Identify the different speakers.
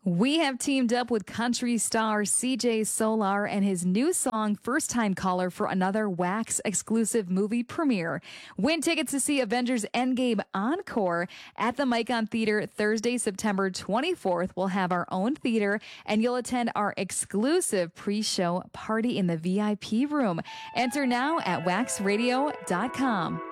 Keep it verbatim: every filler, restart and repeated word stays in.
Speaker 1: We have teamed up with country star C J Solar and his new song, First Time Caller, for another Wax exclusive movie premiere. Win tickets to see Avengers Endgame Encore at the Micon Theater Thursday, September twenty-fourth. We'll have our own theater, and you'll attend our exclusive pre-show party in the V I P room. Enter now at wax radio dot com.